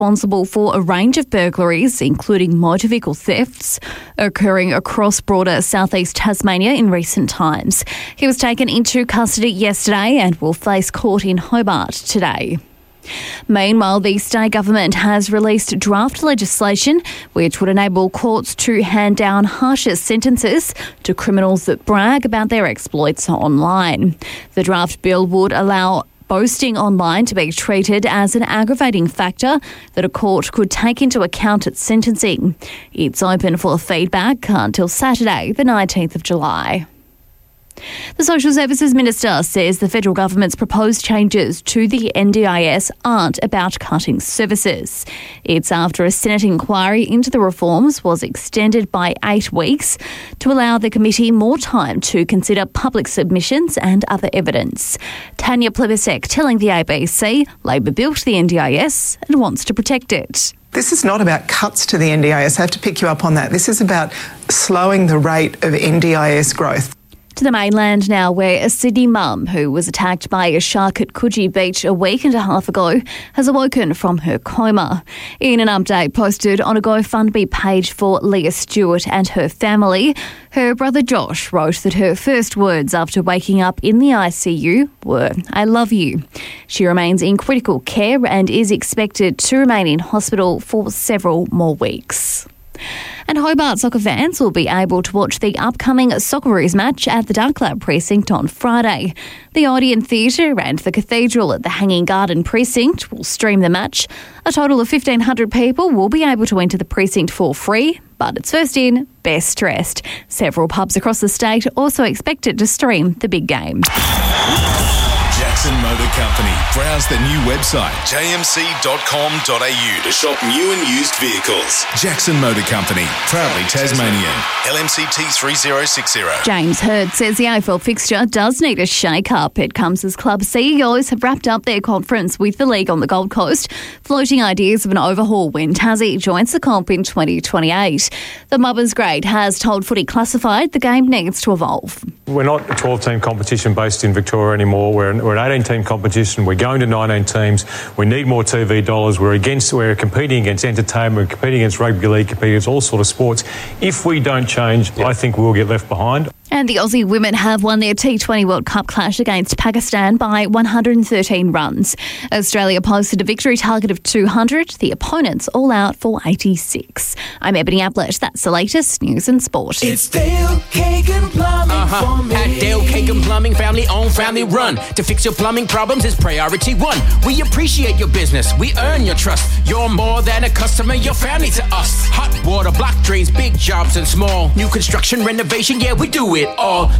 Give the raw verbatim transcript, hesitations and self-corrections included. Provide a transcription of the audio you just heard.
responsible for a range of burglaries, including motor vehicle thefts, occurring across broader southeast Tasmania in recent times. He was taken into custody yesterday and will face court in Hobart today. Meanwhile, the state government has released draft legislation which would enable courts to hand down harsher sentences to criminals that brag about their exploits online. The draft bill would allow boasting online to be treated as an aggravating factor that a court could take into account at sentencing. It's open for feedback until Saturday, the nineteenth of July. The Social Services Minister says the federal government's proposed changes to the N D I S aren't about cutting services. It's after a Senate inquiry into the reforms was extended by eight weeks to allow the committee more time to consider public submissions and other evidence. Tanya Plibersek telling the A B C Labor built the N D I S and wants to protect it. This is not about cuts to the N D I S. I have to pick you up on that. This is about slowing the rate of N D I S growth. To the mainland now, where a Sydney mum who was attacked by a shark at Coogee Beach a week and a half ago has awoken from her coma. In an update posted on a GoFundMe page for Leah Stewart and her family, her brother Josh wrote that her first words after waking up in the I C U were, "I love you." She remains in critical care and is expected to remain in hospital for several more weeks. And Hobart soccer fans will be able to watch the upcoming Socceroos match at the Dark Lab precinct on Friday. The Odeon Theatre and the Cathedral at the Hanging Garden precinct will stream the match. A total of fifteen hundred people will be able to enter the precinct for free, but it's first in, best dressed. Several pubs across the state also expected to stream the big game. Jackson Motor Company. Browse the new website, j m c dot com dot a u, to shop new and used vehicles. Jackson Motor Company, proudly Tasmanian. L M C T three zero six zero. James Hird says the A F L fixture does need a shake-up. It comes as club C E Os have wrapped up their conference with the league on the Gold Coast, floating ideas of an overhaul when Tassie joins the comp in twenty twenty-eight. The Mubbers grade has told Footy Classified the game needs to evolve. We're not a twelve-team competition based in Victoria anymore. We're an, we're an eighteen-team competition. We're going to nineteen teams. We need more T V dollars. We're against. We're competing against entertainment. We're competing against rugby league. Competing against all sort of sports. If we don't change, yeah. I think we'll get left behind. And the Aussie women have won their T twenty World Cup clash against Pakistan by one hundred thirteen runs. Australia posted a victory target of two hundred. The opponents all out for eighty-six. I'm Ebony Ablett. That's the latest news and sport. It's Dale Kagan Plumbing uh-huh. for me. At Dale Kagan Plumbing, family owned, family run. To fix your plumbing problems is priority one. We appreciate your business. We earn your trust. You're more than a customer. You're family to us. Hot water, block drains, big jobs and small. New construction, renovation, yeah, we do it all.